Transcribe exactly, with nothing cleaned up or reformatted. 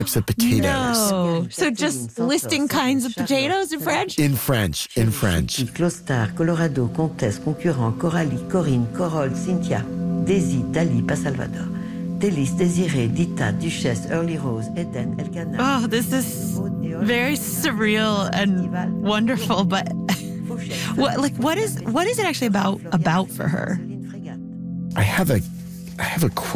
types of potatoes. No. So just listing kinds of potatoes in French? In French, in French. Clostar, Colorado, Comtesse, Concurrent, Coralie, Corinne, Corolle, Cynthia, Daisy, Dali, pas Salvador. Délice, Désirée, Dita, Duchesse, Early Rose, Eden, Elkanah. Oh, this is very surreal and wonderful, but what like what is what is it actually about about for her? I have a I have a quote